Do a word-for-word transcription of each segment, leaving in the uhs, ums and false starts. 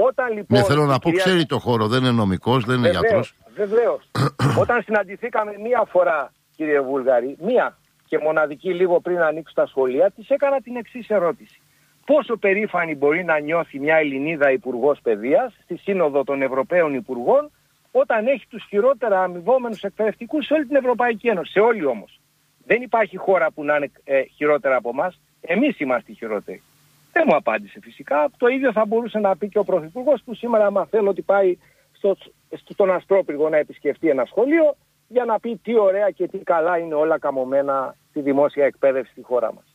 Όταν λοιπόν. Ναι, θέλω να πω, κυρία... ξέρει το χώρο, δεν είναι νομικός, δεν είναι γιατρός. Βεβαίως. Όταν συναντηθήκαμε μία φορά, κύριε Βούλγαρη, μία και μοναδική λίγο πριν ανοίξουν τα σχολεία, της έκανα την εξής ερώτηση. Πόσο περήφανη μπορεί να νιώθει μια Ελληνίδα υπουργός παιδείας στη Σύνοδο των Ευρωπαίων Υπουργών, όταν έχει τους χειρότερα αμοιβόμενους εκπαιδευτικούς σε όλη την Ευρωπαϊκή Ένωση, σε όλη όμως. Δεν υπάρχει χώρα που να είναι ε, χειρότερα από εμάς. Εμείς είμαστε οι χειρότεροι. Δεν μου απάντησε φυσικά. Το ίδιο θα μπορούσε να πει και ο Πρωθυπουργός, που σήμερα, άμα θέλω, ότι πάει στο, στον Αστρόπυργο να επισκεφτεί ένα σχολείο για να πει τι ωραία και τι καλά είναι όλα καμωμένα στη δημόσια εκπαίδευση στη χώρα μας.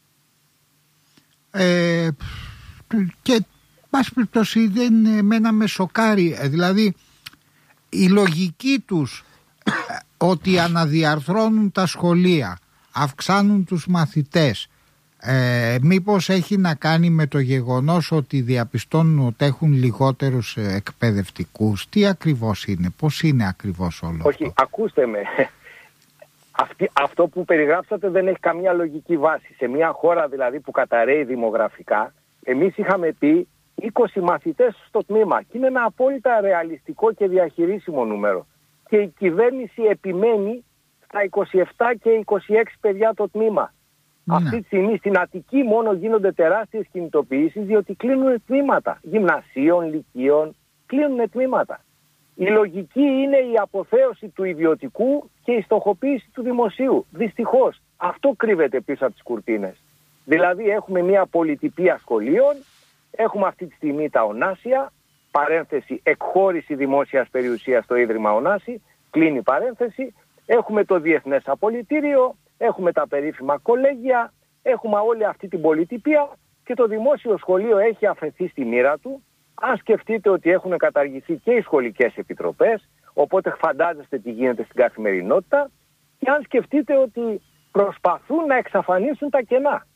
Ε, και πάση περιπτώσει δεν εμένα με σοκάρει, δηλαδή η λογική τους ότι αναδιαρθρώνουν τα σχολεία, αυξάνουν τους μαθητές, ε, μήπως έχει να κάνει με το γεγονός ότι διαπιστώνουν ότι έχουν λιγότερους εκπαιδευτικούς? Τι ακριβώς είναι, πώς είναι ακριβώς όλο Όχι, αυτό? ακούστε με. Αυτή, αυτό που περιγράψατε δεν έχει καμία λογική βάση. Σε μια χώρα δηλαδή που καταραίει δημογραφικά, εμείς είχαμε πει είκοσι μαθητές στο τμήμα και είναι ένα απόλυτα ρεαλιστικό και διαχειρίσιμο νούμερο. Και η κυβέρνηση επιμένει στα είκοσι επτά και είκοσι έξι παιδιά το τμήμα. Ναι. Αυτή τη στιγμή στην Αττική μόνο γίνονται τεράστιες κινητοποιήσεις, διότι κλείνουν τμήματα γυμνασίων, λυκείων, κλείνουν τμήματα. Η λογική είναι η αποθέωση του ιδιωτικού και η στοχοποίηση του δημοσίου. Δυστυχώς αυτό κρύβεται πίσω από τις κουρτίνες. Δηλαδή έχουμε μια πολυτυπία σχολείων, έχουμε αυτή τη στιγμή τα Ωνάσια, παρένθεση εκχώρηση δημόσιας περιουσίας στο Ίδρυμα Ωνάση, κλείνει παρένθεση, έχουμε το Διεθνές Απολυτήριο, έχουμε τα περίφημα κολέγια, έχουμε όλη αυτή την πολυτυπία και το δημόσιο σχολείο έχει αφαιθεί στη μοίρα του. Αν σκεφτείτε ότι έχουν καταργηθεί και οι σχολικές επιτροπές, οπότε φαντάζεστε τι γίνεται στην καθημερινότητα, και αν σκεφτείτε ότι προσπαθούν να εξαφανίσουν τα κενά.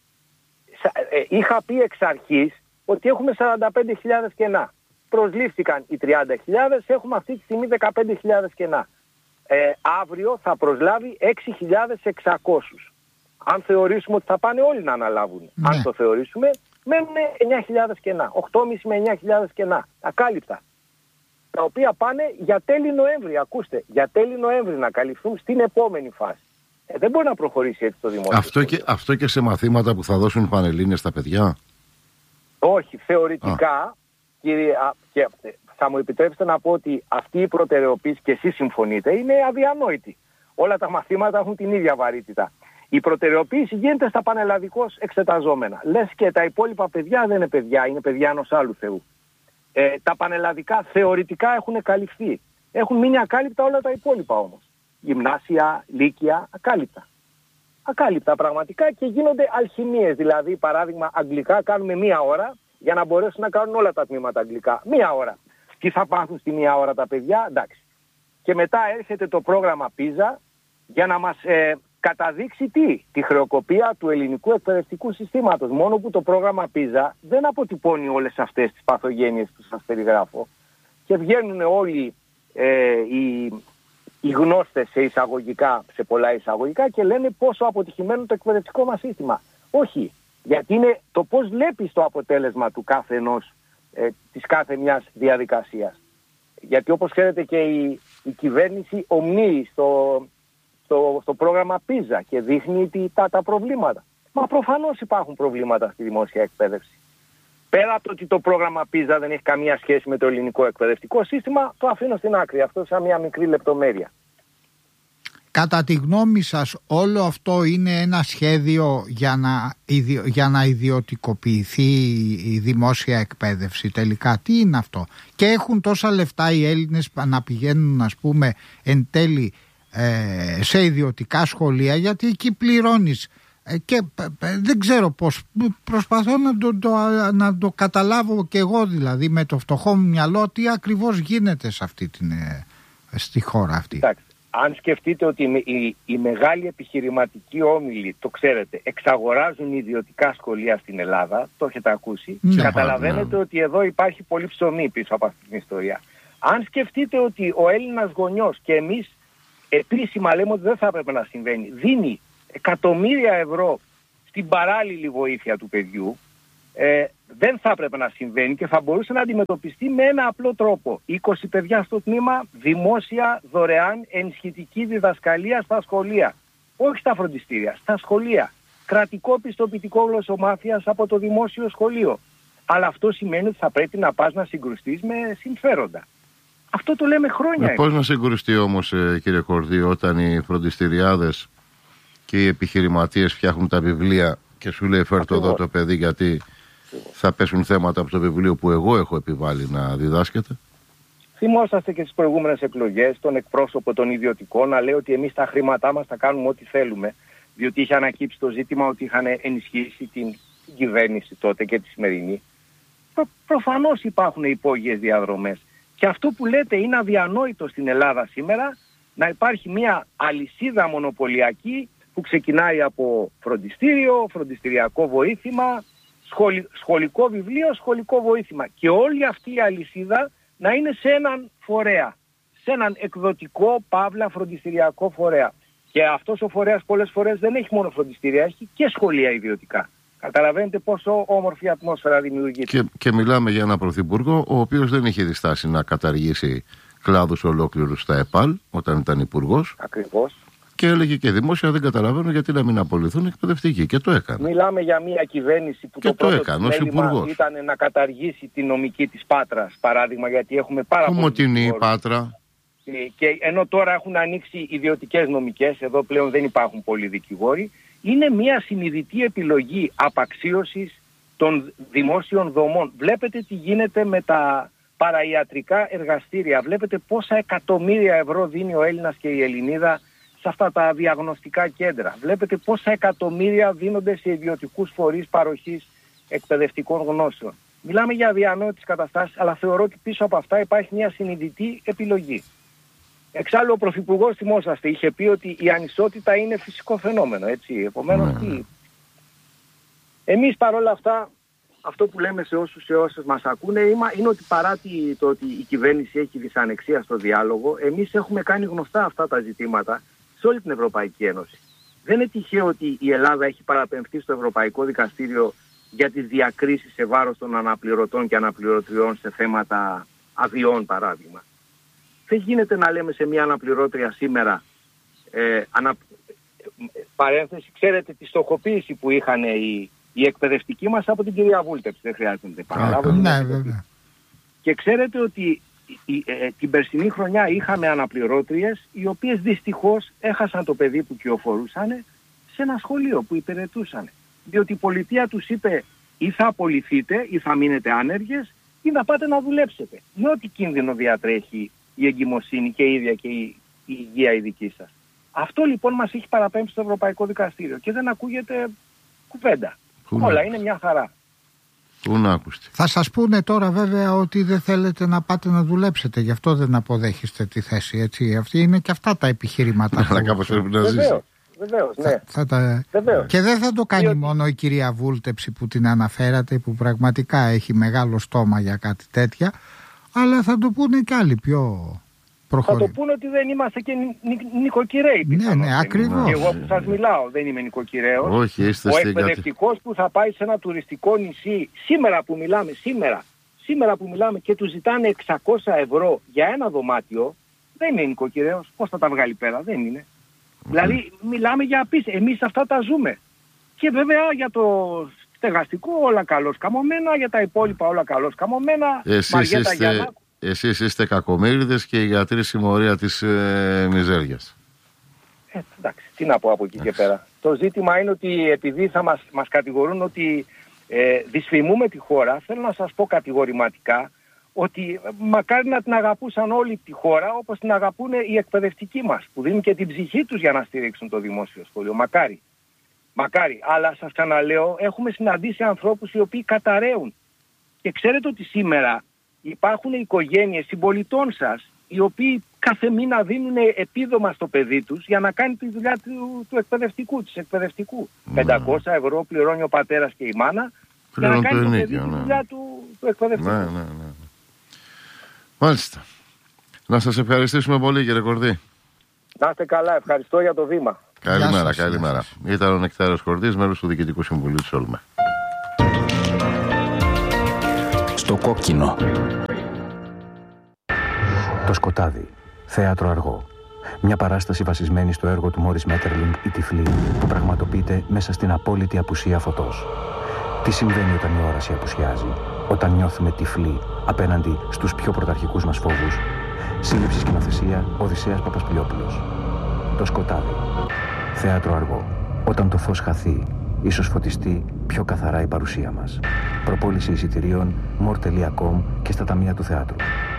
Είχα πει εξ αρχής ότι έχουμε σαράντα πέντε χιλιάδες κενά. Προσλήφθηκαν οι τριάντα χιλιάδες, έχουμε αυτή τη στιγμή δεκαπέντε χιλιάδες κενά. Ε, αύριο θα προσλάβει έξι χιλιάδες εξακόσιους. Αν θεωρήσουμε ότι θα πάνε όλοι να αναλάβουν, ναι. αν το θεωρήσουμε, μένουν εννιά χιλιάδες κενά, οκτώ και μισό με εννιά χιλιάδες κενά, ακάλυπτα. Τα οποία πάνε για τέλη Νοέμβρη, ακούστε, για τέλη Νοέμβρη να καλυφθούν στην επόμενη φάση. Ε, δεν μπορεί να προχωρήσει έτσι το δημόσιο. Αυτό και, αυτό και σε μαθήματα που θα δώσουν πανελλήνιες στα παιδιά. Όχι, θεωρητικά, κύριε, και θα μου επιτρέψετε να πω ότι αυτή η προτεραιοποίηση, και εσείς συμφωνείτε, είναι αδιανόητη. Όλα τα μαθήματα έχουν την ίδια βαρύτητα. Η προτεραιοποίηση γίνεται στα πανελλαδικώς εξεταζόμενα. Λες και τα υπόλοιπα παιδιά δεν είναι παιδιά, είναι παιδιά ενός άλλου Θεού. Ε, τα πανελλαδικά θεωρητικά έχουν καλυφθεί. Έχουν μείνει ακάλυπτα όλα τα υπόλοιπα όμως. Γυμνάσια, λύκεια, ακάλυπτα. Ακάλυπτα πραγματικά, και γίνονται αλχημίες. Δηλαδή, παράδειγμα, αγγλικά κάνουμε μία ώρα για να μπορέσουν να κάνουν όλα τα τμήματα αγγλικά. Μία ώρα. Τι θα πάθουν στη μία ώρα τα παιδιά, εντάξει. Και μετά έρχεται το πρόγραμμα πίζα για να μας ε, καταδείξει τι, τη χρεοκοπία του ελληνικού εκπαιδευτικού συστήματος. Μόνο που το πρόγραμμα πίζα δεν αποτυπώνει όλες αυτές τις παθογένειες που σας περιγράφω και βγαίνουν όλοι ε, οι, οι γνώστες σε εισαγωγικά, σε πολλά εισαγωγικά, και λένε πόσο αποτυχημένο το εκπαιδευτικό μας σύστημα. Όχι, γιατί είναι το πώς βλέπεις το αποτέλεσμα του κάθε ενός, ε, της κάθε μιας διαδικασίας. Γιατί όπως ξέρετε και η, η κυβέρνηση ομνύει στο... Στο, στο πρόγραμμα πίζα και δείχνει τι, τα, τα προβλήματα. Μα προφανώς υπάρχουν προβλήματα στη δημόσια εκπαίδευση. Πέρα από το ότι το πρόγραμμα πίζα δεν έχει καμία σχέση με το ελληνικό εκπαιδευτικό σύστημα, το αφήνω στην άκρη. Αυτό σαν μια μικρή λεπτομέρεια. Κατά τη γνώμη σας, όλο αυτό είναι ένα σχέδιο για να, ιδιο, για να ιδιωτικοποιηθεί η δημόσια εκπαίδευση τελικά? Τι είναι αυτό? Και έχουν τόσα λεφτά οι Έλληνες να πηγαίνουν, ας πούμε, εν τέλει σε ιδιωτικά σχολεία, γιατί εκεί πληρώνεις, και δεν ξέρω πώς, προσπαθώ να το, το, να το καταλάβω και εγώ, δηλαδή με το φτωχό μου μυαλό, τι ακριβώς γίνεται σε αυτή την, στη χώρα αυτή. Εντάξει, αν σκεφτείτε ότι οι, οι μεγάλοι επιχειρηματικοί όμιλοι, το ξέρετε, εξαγοράζουν ιδιωτικά σχολεία στην Ελλάδα, το έχετε ακούσει, ναι, καταλαβαίνετε ναι. ότι εδώ υπάρχει πολύ ψωμί πίσω από αυτή την ιστορία. Αν σκεφτείτε ότι ο Έλληνας γονιός, και εμείς επίσημα λέμε ότι δεν θα έπρεπε να συμβαίνει, δίνει εκατομμύρια ευρώ στην παράλληλη βοήθεια του παιδιού, ε, δεν θα έπρεπε να συμβαίνει και θα μπορούσε να αντιμετωπιστεί με ένα απλό τρόπο. είκοσι παιδιά στο τμήμα, δημόσια, δωρεάν, ενισχυτική διδασκαλία στα σχολεία. Όχι στα φροντιστήρια, στα σχολεία. Κρατικό πιστοποιητικό γλωσσομάθειας από το δημόσιο σχολείο. Αλλά αυτό σημαίνει ότι θα πρέπει να πας να συγκρουστείς με συμφέροντα. Αυτό το λέμε χρόνια. Ε, πώς να συγκρουστεί όμως, ε, κύριε Κορδί, όταν οι φροντιστηριάδες και οι επιχειρηματίες φτιάχνουν τα βιβλία και σου λέει φέρ' το εδώ το παιδί γιατί θα πέσουν θέματα από το βιβλίο που εγώ έχω επιβάλει να διδάσκεται. Θυμόσαστε και στις προηγούμενες εκλογές τον εκπρόσωπο των ιδιωτικών να λέει ότι εμείς τα χρήματά μας θα κάνουμε ό,τι θέλουμε, διότι είχε ανακύψει το ζήτημα ότι είχαν ενισχύσει την κυβέρνηση τότε και τη σημερινή. Προ, προφανώς υπάρχουν υπόγειες διαδρομές. Και αυτό που λέτε είναι αδιανόητο στην Ελλάδα σήμερα, να υπάρχει μια αλυσίδα μονοπωλιακή που ξεκινάει από φροντιστήριο, φροντιστηριακό βοήθημα, σχολ, σχολικό βιβλίο, σχολικό βοήθημα. Και όλη αυτή η αλυσίδα να είναι σε έναν φορέα, σε έναν εκδοτικό, παύλα, φροντιστηριακό φορέα. Και αυτός ο φορέας πολλές φορές δεν έχει μόνο φροντιστήρια, έχει και σχολεία ιδιωτικά. Καταλαβαίνετε πόσο όμορφη ατμόσφαιρα δημιουργείται. Και, και μιλάμε για έναν πρωθυπουργό ο οποίος δεν είχε διστάσει να καταργήσει κλάδους ολόκληρους στα ΕΠΑΛ όταν ήταν υπουργός. Ακριβώς. Και έλεγε και δημόσια, δεν καταλαβαίνω γιατί να μην απολυθούν εκπαιδευτικοί. Και το έκανε. Μιλάμε για μια κυβέρνηση που και το, το πρώτο έκανε ως υπουργός. Ήταν να καταργήσει τη νομική της Πάτρας, παράδειγμα, γιατί έχουμε πάρα πολύ. Κομωτινή Πάτρα. Και, και ενώ τώρα έχουν ανοίξει ιδιωτικές νομικές, εδώ πλέον δεν υπάρχουν πολλοί δικηγόροι, είναι μια συνειδητή επιλογή απαξίωσης των δημόσιων δομών. Βλέπετε τι γίνεται με τα παραϊατρικά εργαστήρια. Βλέπετε πόσα εκατομμύρια ευρώ δίνει ο Έλληνας και η Ελληνίδα σε αυτά τα διαγνωστικά κέντρα. Βλέπετε πόσα εκατομμύρια δίνονται σε ιδιωτικούς φορείς παροχής εκπαιδευτικών γνώσεων. Μιλάμε για αδιανόητες καταστάσεις, αλλά θεωρώ ότι πίσω από αυτά υπάρχει μια συνειδητή επιλογή. Εξάλλου ο Πρωθυπουργός, θυμόσαστε, είχε πει ότι η ανισότητα είναι φυσικό φαινόμενο, έτσι. Επομένως, mm. τι... Εμείς παρόλα αυτά, αυτό που λέμε σε όσους και όσες μας ακούνε είναι ότι παρά το ότι η κυβέρνηση έχει δυσανεξία στο διάλογο, εμείς έχουμε κάνει γνωστά αυτά τα ζητήματα σε όλη την Ευρωπαϊκή Ένωση. Δεν είναι τυχαίο ότι η Ελλάδα έχει παραπεμφθεί στο Ευρωπαϊκό Δικαστήριο για τις διακρίσεις σε βάρος των αναπληρωτών και αναπληρωτριών σε θέματα αδειών, παράδειγμα. Δεν γίνεται να λέμε σε μια αναπληρώτρια σήμερα, ε, ανα... παρένθεση, ξέρετε τη στοχοποίηση που είχαν οι, οι εκπαιδευτικοί μας από την κυρία Βούλτεψη, δεν χρειάζεται να την επαναλάβω. Ναι, βέβαια. Και ξέρετε ότι η, ε, την περσινή χρονιά είχαμε αναπληρώτριες οι οποίες δυστυχώς έχασαν το παιδί που κυοφορούσαν σε ένα σχολείο που υπηρετούσαν. Διότι η πολιτεία τους είπε ή θα απολυθείτε ή θα μείνετε άνεργες ή να πάτε να δουλέψετε. Με ό,τι κίνδυνο διατρέχει η εγκυμοσύνη και η ίδια και η, η υγεία η δική σας. Αυτό λοιπόν μας έχει παραπέμψει στο Ευρωπαϊκό Δικαστήριο και δεν ακούγεται κουβέντα. Πού όλα είναι μια χαρά. Πού να ακουστεί. Θα σας πούνε τώρα βέβαια ότι δεν θέλετε να πάτε να δουλέψετε, γι' αυτό δεν αποδέχεστε τη θέση, έτσι. Αυτή είναι και αυτά τα επιχειρήματα. Αλλά κάπως πρέπει να ζήσει. Βεβαίως, ναι. Θα, θα τα... Βεβαίως. Και δεν θα το κάνει Διότι... μόνο η κυρία Βούλτεψη που την αναφέρατε, που πραγματικά έχει μεγάλο στόμα για κάτι τέτοια, αλλά θα το πούνε και άλλοι πιο προχωρημένοι. Θα το πούνε ότι δεν είμαστε και νι, νι, νοικοκυρέοι. Ναι, ναι, ακριβώς. Και εγώ που σας μιλάω δεν είμαι νοικοκυρέος. Όχι, είστε ο στην εκπαιδευτικός που θα πάει σε ένα τουριστικό νησί, σήμερα που μιλάμε, σήμερα, σήμερα που μιλάμε και του ζητάνε εξακόσια ευρώ για ένα δωμάτιο, δεν είναι νοικοκυρέος. Πώς θα τα βγάλει πέρα, δεν είναι. Mm. Δηλαδή μιλάμε για απίστευτα. Εμείς αυτά τα ζούμε. Και βέβαια για το στεγαστικό όλα καλώς καμωμένα, για τα υπόλοιπα όλα καλώς καμωμένα. Εσείς είστε, εσείς είστε κακομοίριδες και οι γιατροί συμμορία της ε, μιζέριας. Ε, εντάξει, τι να πω από εκεί και πέρα. Το ζήτημα είναι ότι επειδή θα μας, μας κατηγορούν ότι ε, δυσφημούμε τη χώρα, θέλω να σας πω κατηγορηματικά ότι μακάρι να την αγαπούσαν όλη τη χώρα όπως την αγαπούν οι εκπαιδευτικοί μας, που δίνουν και την ψυχή τους για να στηρίξουν το δημόσιο σχολείο. Μακάρι. Μακάρι. Αλλά σας ξαναλέω, έχουμε συναντήσει ανθρώπους οι οποίοι καταραίουν. Και ξέρετε ότι σήμερα υπάρχουν οικογένειες συμπολιτών σας οι οποίοι κάθε μήνα δίνουν επίδομα στο παιδί τους για να κάνει τη δουλειά του, του εκπαιδευτικού, της εκπαιδευτικού. Mm. πεντακόσια ευρώ πληρώνει ο πατέρας και η μάνα για να κάνει το, το παιδί ναι. τη δουλειά του, του εκπαιδευτικού. Ναι, ναι, ναι. Μάλιστα. Να σας ευχαριστήσουμε πολύ, κύριε Κορδί. Να είστε καλά, ευχαριστώ για το βήμα. Καλημέρα, καλημέρα. Ήταν ο Νεκτάριος Κορδής, μέλος του Διοικητικού Συμβουλίου της Όλμε. Στο κόκκινο. Το σκοτάδι. Θέατρο αργό. Μια παράσταση βασισμένη στο έργο του Μόρις Μέττερλινγκ «Η Τυφλή», που πραγματοποιείται μέσα στην απόλυτη απουσία φωτός. Τι συμβαίνει όταν η όραση απουσιάζει, όταν νιώθουμε τυφλοί απέναντι στους πιο πρωταρχικούς μας φόβους? Σύλληψη σκηνοθεσία Οδυσσέας Παπασπηλιόπουλος. Το σκοτάδι. Θέατρο αργό. Όταν το φως χαθεί, ίσως φωτιστεί πιο καθαρά η παρουσία μας. Προπόληση εισιτηρίων μορ τελεία κομ και στα ταμεία του θεάτρου.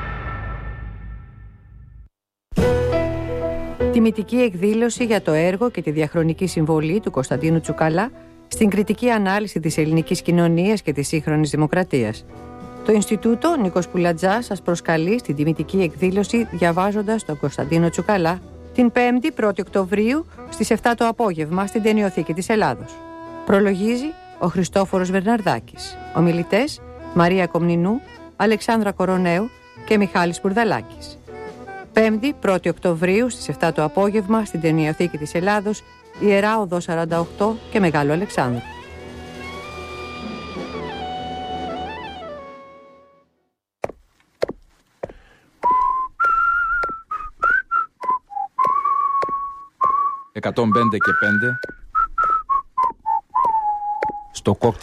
Τιμητική εκδήλωση για το έργο και τη διαχρονική συμβολή του Κωνσταντίνου Τσουκαλά στην κριτική ανάλυση της ελληνικής κοινωνίας και της σύγχρονης δημοκρατίας. Το Ινστιτούτο Νίκος Πουλατζάς σας προσκαλεί στην τιμητική εκδήλωση διαβάζοντας τον Κωνσταντίνο Τσουκαλά την πέμπτη πρώτη Οκτωβρίου στις επτά το απόγευμα στην Ταινιοθήκη της Ελλάδος. Προλογίζει ο Χριστόφορος Βερναρδάκης. Ομιλητές Μαρία Κομνηνού, Αλεξάνδρα Κοροναίου και Μιχάλης Μπουρδαλάκης. πέμπτη πρώτη Οκτωβρίου στις επτά το απόγευμα στην Ταινιοθήκη της Ελλάδος, Ιερά Οδό σαράντα οκτώ και Μεγάλο Αλεξάνδρου. εκατόν πέντε και πέντε στο κόκκινο.